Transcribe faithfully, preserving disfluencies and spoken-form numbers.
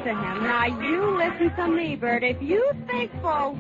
to him. Now, you listen to me, Bert. If you think for